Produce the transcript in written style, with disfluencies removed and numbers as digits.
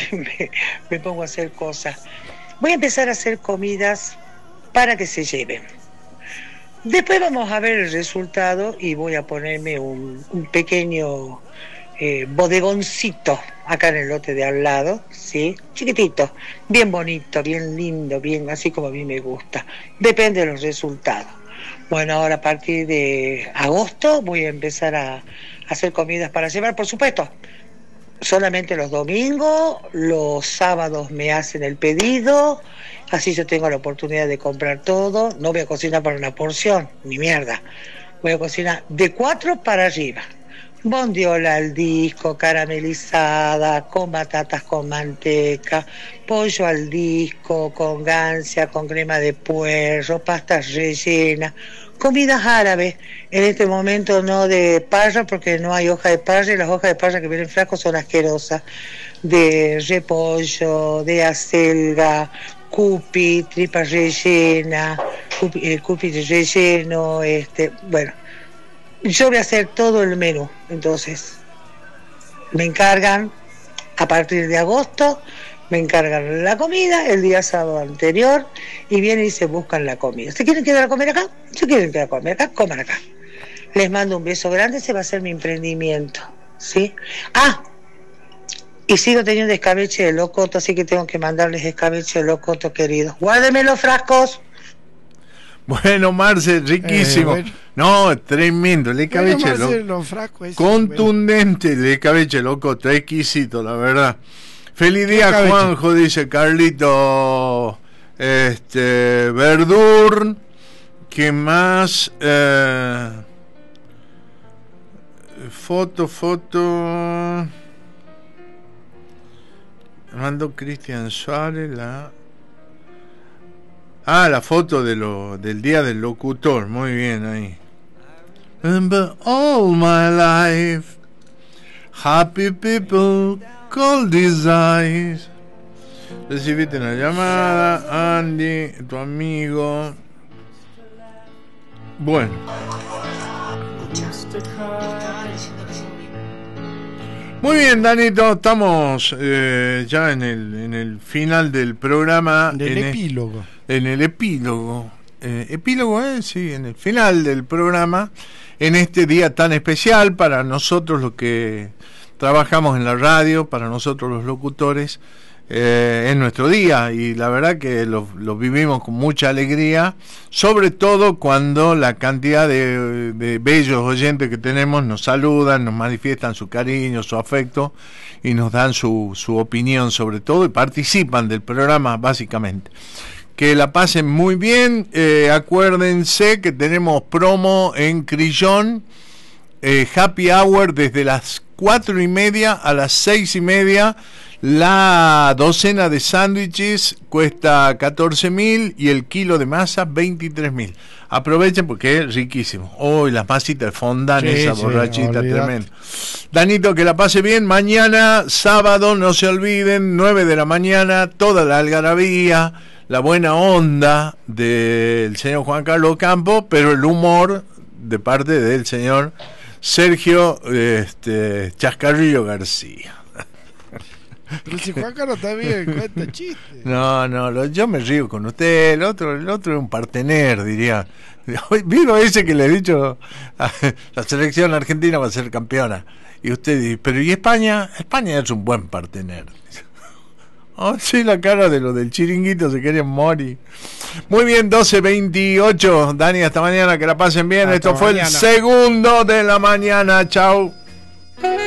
me pongo a hacer cosas. Voy a empezar a hacer comidas para que se lleven. Después vamos a ver el resultado y voy a ponerme un pequeño bodegoncito acá en el lote de al lado, ¿sí? Chiquitito, bien bonito, bien lindo, bien así como a mí me gusta. Depende de los resultados. Bueno, ahora a partir de agosto voy a empezar a hacer comidas para llevar, por supuesto. Solamente los domingos, los sábados me hacen el pedido, así yo tengo la oportunidad de comprar todo. No voy a cocinar para una porción, ni mierda. Voy a cocinar de 4 para arriba. Bondiola al disco, caramelizada, con batatas con manteca, pollo al disco, con gancia, con crema de puerro, pastas rellenas, comidas árabes. En este momento no de parra, porque no hay hoja de parra, y las hojas de parra que vienen en frascos son asquerosas. De repollo, de acelga, cupi, tripa rellena, cupi de relleno, bueno. Yo voy a hacer todo el menú, entonces me encargan a partir de agosto, me encargan la comida el día sábado anterior y vienen y se buscan la comida. ¿Se quieren quedar a comer acá? ¿Se quieren quedar a comer acá? Coman acá. Les mando un beso grande, ese va a ser mi emprendimiento, ¿sí? Y sigo teniendo escabeche de locoto, así que tengo que mandarles escabeche de locoto, queridos. Guárdenme los frascos. Bueno, Marce, riquísimo. Bueno. No, tremendo. Le escabeche contundente, le escabeche locoto, exquisito, la verdad. Feliz día, Juanjo, dice Carlito. Verdur. ¿Qué más? Foto. Mando Cristian Suárez, la foto del día del locutor. Muy bien ahí. Remember all my life, happy people, cold eyes. Recibiste una llamada, Andy, tu amigo. Bueno. Muy bien, Danito, estamos ya en el final del programa. En el epílogo. Sí, en el final del programa, en este día tan especial para nosotros los que trabajamos en la radio, para nosotros los locutores, es nuestro día y la verdad que lo vivimos con mucha alegría, sobre todo cuando la cantidad de bellos oyentes que tenemos nos saludan, nos manifiestan su cariño, su afecto y nos dan su opinión sobre todo y participan del programa básicamente. Que la pasen muy bien, acuérdense que tenemos promo en Crillón, Happy Hour desde las 4:30 a las 6:30. La docena de sándwiches cuesta 14.000 y el kilo de masa 23.000. Aprovechen porque es riquísimo. Hoy las masitas de fondant, esa borrachita tremenda. Danito, que la pase bien. Mañana, sábado, no se olviden, 9 de la mañana, toda la algarabía, la buena onda del señor Juan Carlos Campo, pero el humor de parte del señor Sergio Chascarrillo García. Pero si Juan Carlos está bien, cuenta chistes. No, yo me río con usted, el otro es un partener, diría. ¿Vino ese que le he dicho? La selección argentina va a ser campeona. Y usted dice, pero ¿y España? España es un buen partener. Oh, sí, la cara de lo del chiringuito, se querían morir. Muy bien, 12:28. Dani, hasta mañana, que la pasen bien. Esto fue el segundo de la mañana. Chau.